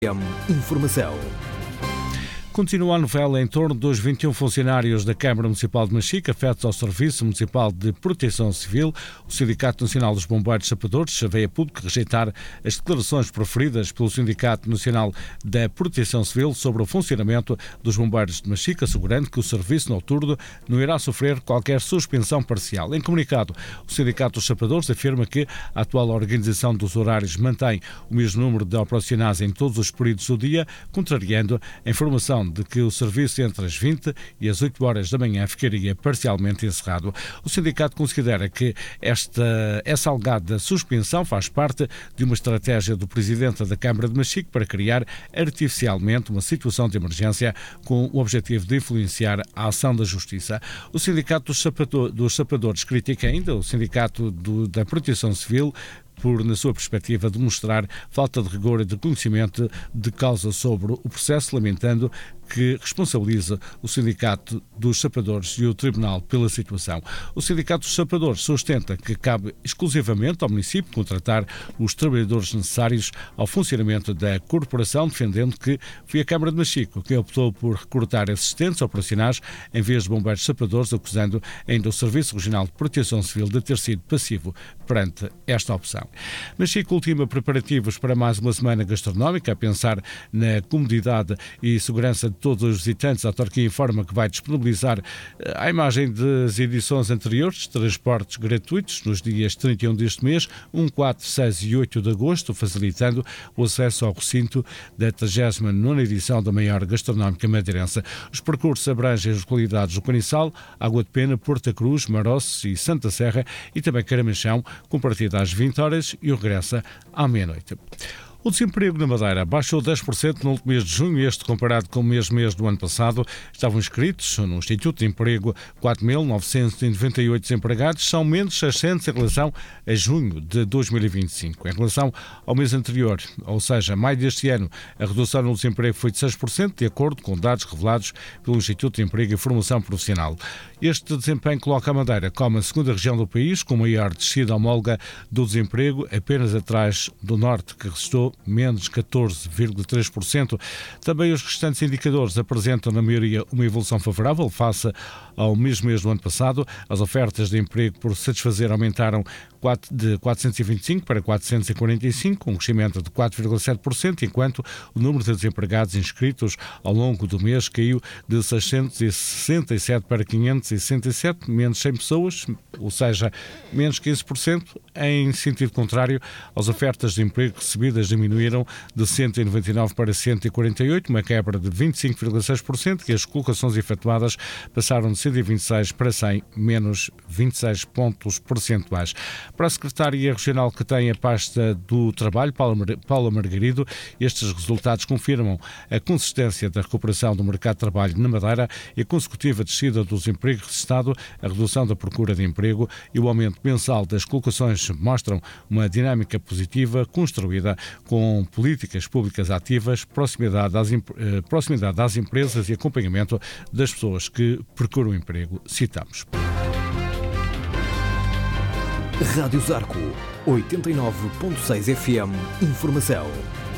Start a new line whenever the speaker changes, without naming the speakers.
Informação.
Continua a novela em torno dos 21 funcionários da Câmara Municipal de Machique afetos ao Serviço Municipal de Proteção Civil. O Sindicato Nacional dos Bombeiros Sapadores veio a público rejeitar as declarações proferidas pelo Sindicato Nacional da Proteção Civil sobre o funcionamento dos bombeiros de Machique, assegurando que o serviço noturno não irá sofrer qualquer suspensão parcial. Em comunicado, o Sindicato dos Sapadores afirma que a atual organização dos horários mantém o mesmo número de operacionais em todos os períodos do dia, contrariando a informação de que o serviço entre as 20 e as 8 horas da manhã ficaria parcialmente encerrado. O sindicato considera que essa alegada suspensão faz parte de uma estratégia do Presidente da Câmara de Machique para criar artificialmente uma situação de emergência com o objetivo de influenciar a ação da Justiça. O Sindicato dos Sapadores critica ainda o Sindicato da Proteção Civil por, na sua perspectiva, demonstrar falta de rigor e de conhecimento de causa sobre o processo, lamentando que responsabiliza o Sindicato dos Sapadores e o Tribunal pela situação. O Sindicato dos Sapadores sustenta que cabe exclusivamente ao município contratar os trabalhadores necessários ao funcionamento da corporação, defendendo que foi a Câmara de Machique quem optou por recrutar assistentes operacionais em vez de bombeiros sapadores, acusando ainda o Serviço Regional de Proteção Civil de ter sido passivo perante esta opção. Machique ultima preparativos para mais uma semana gastronómica, a pensar na comodidade e segurança de todos os visitantes. A autarquia informa que vai disponibilizar, à imagem das edições anteriores, transportes gratuitos nos dias 31 deste mês, 1, 4, 6 e 8 de agosto, facilitando o acesso ao recinto da 39ª edição da maior gastronómica madeirense. Os percursos abrangem as localidades do Canissal, Água de Pena, Porta Cruz, Maroços e Santa Serra e também Caramanchão, com partida às 20 horas e o regressa à meia-noite. O desemprego na Madeira baixou 10% no último mês de junho. Este, comparado com o mesmo mês do ano passado, estavam inscritos no Instituto de Emprego 4.998 desempregados, são menos 600 em relação a junho de 2025. Em relação ao mês anterior, ou seja, maio deste ano, a redução no desemprego foi de 6%, de acordo com dados revelados pelo Instituto de Emprego e Formação Profissional. Este desempenho coloca a Madeira como a segunda região do país com maior descida homóloga do desemprego, apenas atrás do Norte, que restou menos 14,3%. Também os restantes indicadores apresentam, na maioria, uma evolução favorável face ao mesmo mês do ano passado. As ofertas de emprego por satisfazer aumentaram de 425 para 445, um crescimento de 4,7%, enquanto o número de desempregados inscritos ao longo do mês caiu de 667 para 567, menos 100 pessoas, ou seja, menos 15%. Em sentido contrário, as ofertas de emprego recebidas diminuíram de 199 para 148, uma quebra de 25,6%, e as colocações efetuadas passaram de 126 para 100, menos 26 pontos percentuais. Para a secretária regional que tem a pasta do trabalho, Paula Margarido, estes resultados confirmam a consistência da recuperação do mercado de trabalho na Madeira e a consecutiva descida do desemprego registrado, a redução da procura de emprego e o aumento mensal das colocações mostram uma dinâmica positiva construída com políticas públicas ativas, proximidade às empresas e acompanhamento das pessoas que procuram emprego. Citamos.
Rádio Zarco, 89.6 FM. Informação.